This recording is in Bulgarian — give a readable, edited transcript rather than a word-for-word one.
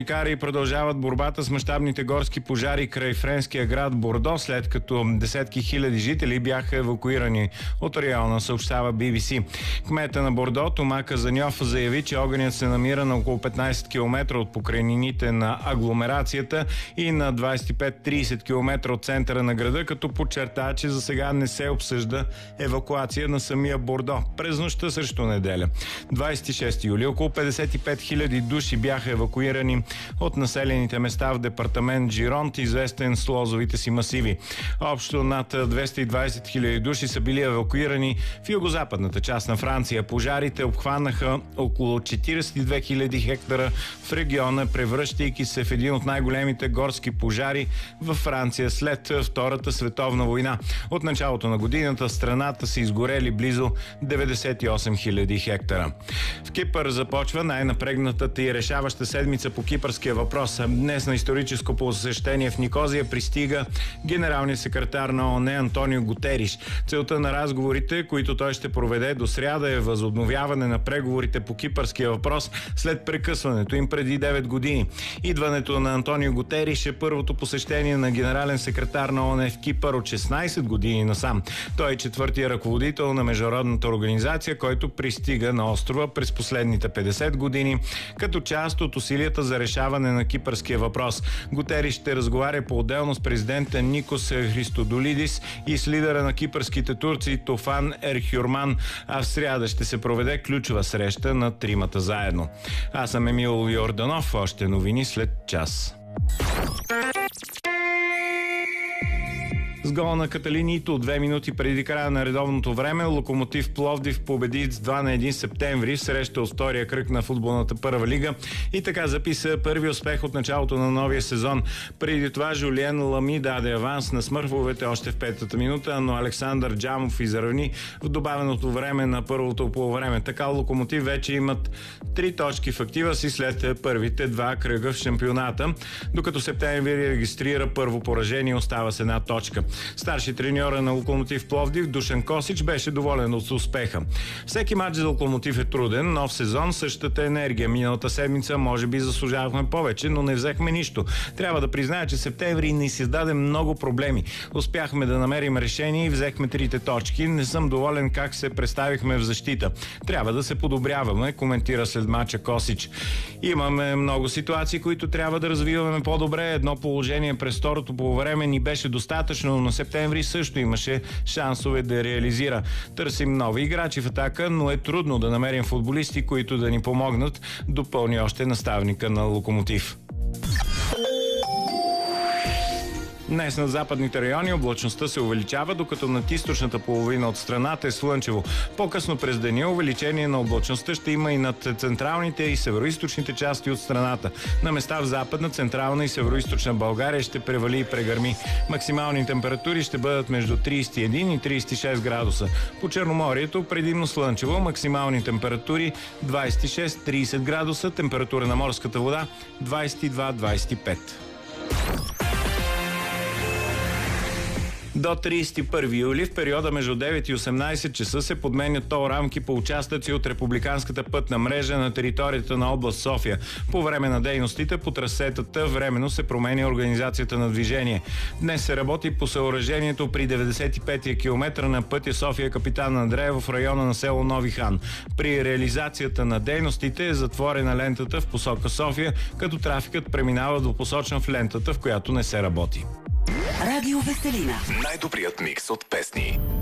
Кари продължават борбата с мащабните горски пожари край френския град Бордо, след като десетки хиляди жители бяха евакуирани от района, съобщава BBC. Кмета на Бордо Тома Казаньов заяви, че огънят се намира на около 15 км от покрайнините на агломерацията и на 25-30 км от центъра на града, като подчерта, че за сега не се обсъжда евакуация на самия Бордо. През нощта срещу неделя, 26 юли, около 55 хиляди души бяха евакуирани от населените места в департамент Жиронт, известен с лозовите си масиви. Общо над 220 хиляди души са били евакуирани в югозападната част на Франция. Пожарите обхванаха около 42 хиляди хектара в региона, превръщайки се в един от най-големите горски пожари във Франция след Втората световна война. От началото на годината в страната са изгорели близо 98 хиляди хектара. В Кипър започва най-напрегнатата и решаваща седмица по кипърския въпрос. Днес на историческо посещение в Никозия пристига генералният секретар на ООН Антонио Гутериш. Целта на разговорите, които той ще проведе до сряда, е възобновяване на преговорите по кипърския въпрос след прекъсването им преди 9 години. Идването на Антонио Гутериш е първото посещение на генерален секретар на ООН в Кипър от 16 години насам. Той е четвъртия ръководител на международната организация, който пристига на острова през последните 50 години, като част от усилията за решаване на кипърския въпрос. Гутериш ще разговаря по-отделно с президента Никос Христодолидис и с лидера на кипърските турци Тофан Ерхюрман, а в сряда ще се проведе ключова среща на тримата заедно. Аз съм Емил Йорданов, още новини след час. С гол на Каталинито 2 минути преди края на редовното време, Локомотив Пловдив победи с 2-1 септември в среща от втория кръг на футболната първа лига и така записа първи успех от началото на новия сезон. Преди това Жулиен Лами даде аванс на смърфовете още в 5-та минута, но Александър Джамов изравни в добавеното време на първото полувреме. Така Локомотив вече имат 3 точки в актива си след първите 2 кръга в шампионата, докато септември регистрира първо поражение, остава с 1 точка. Старши треньора на Локомотив Пловдив Душан Косич беше доволен от успеха. Всеки матч за Локомотив е труден, нов сезон, същата енергия. Миналата седмица може би заслужавахме повече, но не взехме нищо. Трябва да призная, че септември ни създаде много проблеми. Успяхме да намерим решение и взехме 3 точки. Не съм доволен как се представихме в защита. Трябва да се подобряваме, коментира след мача Косич. Имаме много ситуации, които трябва да развиваме по-добре. Едно положение през второто полувреме ни беше достатъчно, но септември също имаше шансове да реализира. Търсим нови играчи в атака, но е трудно да намерим футболисти, които да ни помогнат, допълни още наставника на Локомотив. Днес на западните райони облачността се увеличава, докато над източната половина от страната е слънчево. По-късно през деня увеличение на облачността ще има и над централните и североизточните части от страната. На места в западна, централна и североизточна България ще превали и прегърми. Максимални температури ще бъдат между 31 и 36 градуса. По Черноморието предимно слънчево, максимални температури 26-30 градуса, температура на морската вода 22-25. До 31 юли в периода между 9 и 18 часа се подменят тол рамки по участъци от републиканската пътна мрежа на територията на област София. По време на дейностите по трасетата временно се променя организацията на движение. Днес се работи по съоръжението при 95-я километра на пътя София Капитан Андреево в района на село Нови хан. При реализацията на дейностите е затворена лентата в посока София, като трафикът преминава до посочен в лентата, в която не се работи. Радио Веселина. Най-добрият микс от песни.